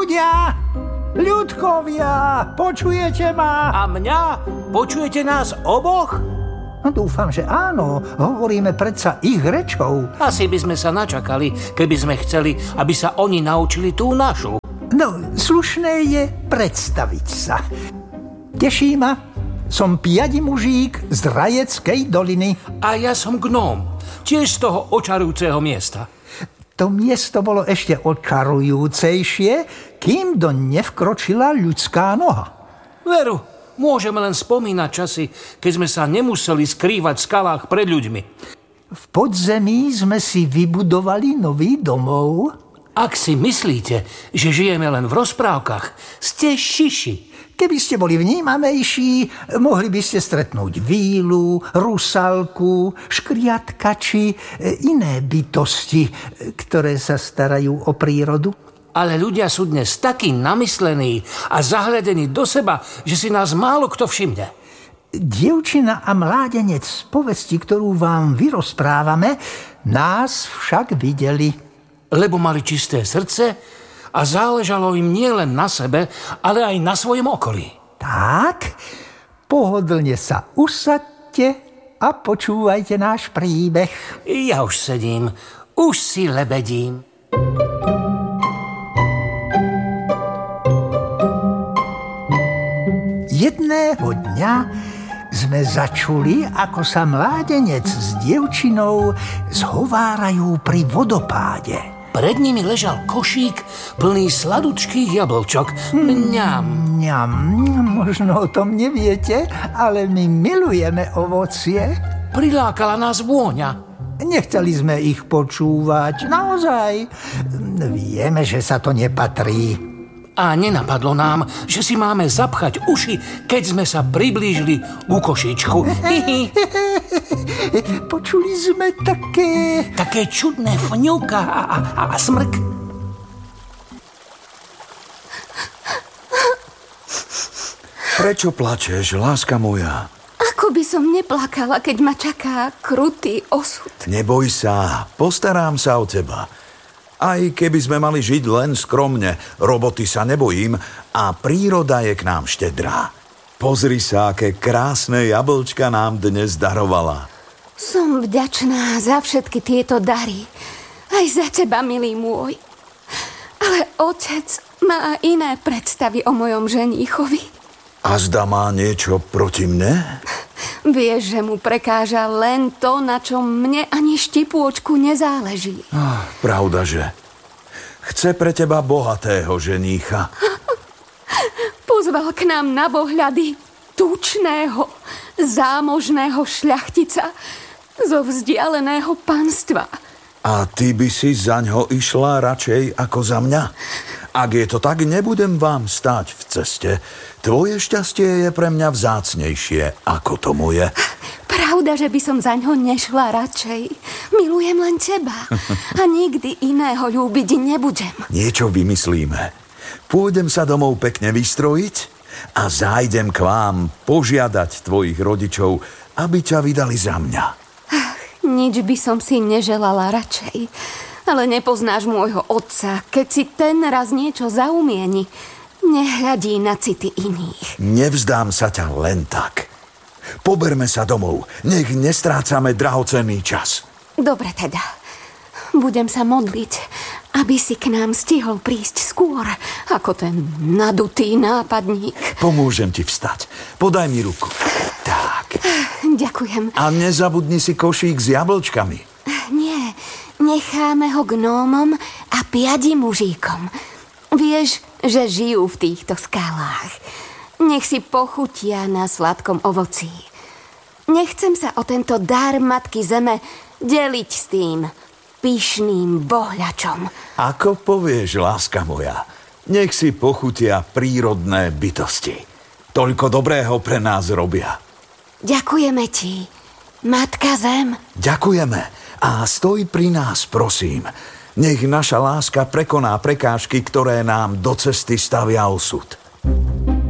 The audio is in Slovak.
Ľudkovia, počujete ma? A mňa? Počujete nás oboch? No, dúfam, že áno. Hovoríme predsa ich rečou. Asi by sme sa načakali, keby sme chceli, aby sa oni naučili tú našu. No, slušné je predstaviť sa. Teší ma, som piadi mužík z Rajeckej doliny. A ja som gnóm, tiež z toho očarujúceho miesta. To miesto bolo ešte očarujúcejšie, kým doň nevkročila ľudská noha. Veru, môžeme len spomínať časy, keď sme sa nemuseli skrývať v skalách pred ľuďmi. V podzemí sme si vybudovali nový domov. Ak si myslíte, že žijeme len v rozprávkach, ste šiši. Keby ste boli vnímavejší, mohli by ste stretnúť vílu, rusalku, škriatka či iné bytosti, ktoré sa starajú o prírodu. Ale ľudia sú dnes takí namyslení a zahľadení do seba, že si nás málo kto všimne. Dievčina a mládenec z povesti, ktorú vám vyrozprávame, nás však videli. Lebo mali čisté srdce a záležalo im nielen na sebe, ale aj na svojom okolí. Tak, pohodlne sa usaďte a počúvajte náš príbeh. Ja už sedím, už si lebedím. Jedného dňa sme začuli, ako sa mládenec s dievčinou zhovárajú pri vodopáde. Pred nimi ležal košík plný sladučkých jablčok. Mňam. Mňam, možno o tom neviete, ale my milujeme ovocie. Prilákala nás vôňa. Nechceli sme ich počúvať, naozaj. Vieme, že sa to nepatrí. A nenapadlo nám, že si máme zapchať uši, keď sme sa priblížili ku košíčku. Počuli sme také čudné fňuka a smrk. Prečo plačeš, láska moja? Ako by som neplakala, keď ma čaká krutý osud. Neboj sa, postarám sa o teba. Aj keby sme mali žiť len skromne, roboty sa nebojím a príroda je k nám štedrá. Pozri sa, aké krásne jablčka nám dnes darovala. Som vďačná za všetky tieto dary. Aj za teba, milý môj. Ale otec má iné predstavy o mojom ženíchovi. A zda má niečo proti mne? Vieš, že mu prekáža len to, na čom mne ani štipôčku nezáleží. Pravda, že? Chce pre teba bohatého ženícha. Pozval k nám na bohľady tučného, zámožného šľachtica zo vzdialeného panstva. A ty by si zaňho išla radšej ako za mňa? Ak je to tak, nebudem vám stáť v ceste. Tvoje šťastie je pre mňa vzácnejšie ako to moje. Pravda, že by som zaňho nešla radšej. Milujem len teba a nikdy iného ľúbiť nebudem. Niečo vymyslíme. Pôjdem sa domov pekne vystrojiť a zájdem k vám požiadať tvojich rodičov, aby ťa vydali za mňa. Nič by som si neželala radšej. Ale nepoznáš môjho otca, keď si ten raz niečo zaumieni. Nehľadí na city iných. Nevzdám sa ťa len tak. Poberme sa domov, nech nestrácame drahocenný čas. Dobre teda. Budem sa modliť, aby si k nám stihol prísť skôr, ako ten nadutý nápadník. Pomôžem ti vstať. Podaj mi ruku. Tak. Ďakujem. A nezabudni si košík s jablčkami. Nie, necháme ho gnómom a piadi mužíkom. Vieš, že žijú v týchto skalách. Nech si pochutia na sladkom ovocí. Nechcem sa o tento dar Matky Zeme deliť s tým pyšným bohľačom. Ako povieš, láska moja, nech si pochutia prírodné bytosti. Toľko dobrého pre nás robia. Ďakujeme ti, Matka Zem. Ďakujeme a stoj pri nás, prosím. Nech naša láska prekoná prekážky, ktoré nám do cesty stavia osud.